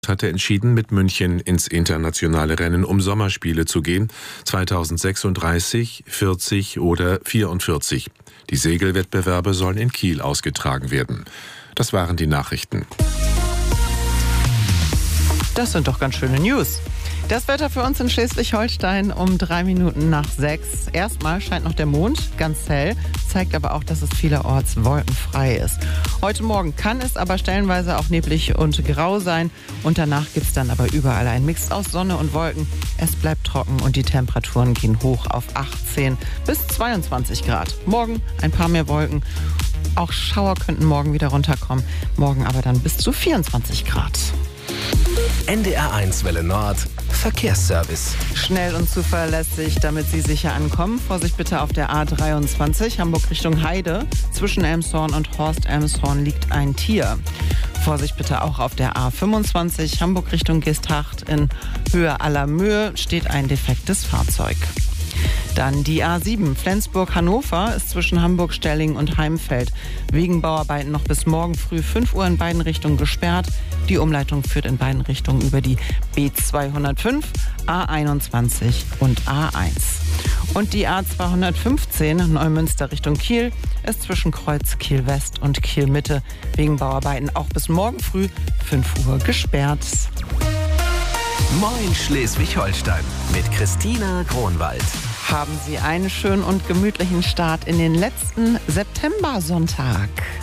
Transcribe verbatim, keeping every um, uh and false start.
hatte entschieden, mit München ins internationale Rennen um Sommerspiele zu gehen, zweitausendsechsunddreißig, vierzig oder vierundvierzig. Die Segelwettbewerbe sollen in Kiel ausgetragen werden. Das waren die Nachrichten. Das sind doch ganz schöne News. Das Wetter für uns in Schleswig-Holstein um drei Minuten nach sechs. Erstmal scheint noch der Mond, ganz hell, zeigt aber auch, dass es vielerorts wolkenfrei ist. Heute Morgen kann es aber stellenweise auch neblig und grau sein. Und danach gibt es dann aber überall einen Mix aus Sonne und Wolken. Es bleibt trocken und die Temperaturen gehen hoch auf achtzehn bis zweiundzwanzig Grad. Morgen ein paar mehr Wolken. Auch Schauer könnten morgen wieder runterkommen. Morgen aber dann bis zu vierundzwanzig Grad. N D R eins Welle Nord, Verkehrsservice. Schnell und zuverlässig, damit Sie sicher ankommen. Vorsicht bitte auf der A dreiundzwanzig, Hamburg Richtung Heide. Zwischen Elmshorn und Horst-Elmshorn liegt ein Tier. Vorsicht bitte auch auf der A fünfundzwanzig, Hamburg Richtung Geesthacht. In Höhe aller Mühe steht ein defektes Fahrzeug. Dann die A sieben, Flensburg-Hannover, ist zwischen Hamburg-Stellingen und Heimfeld wegen Bauarbeiten noch bis morgen früh fünf Uhr in beiden Richtungen gesperrt. Die Umleitung führt in beiden Richtungen über die B zweihundertfünf, A einundzwanzig und A eins. Und die A zweihundertfünfzehn, Neumünster Richtung Kiel, ist zwischen Kreuz Kiel West und Kiel Mitte wegen Bauarbeiten auch bis morgen früh fünf Uhr gesperrt. Moin Schleswig-Holstein mit Christina Kronwald. Haben Sie einen schönen und gemütlichen Start in den letzten September-Sonntag.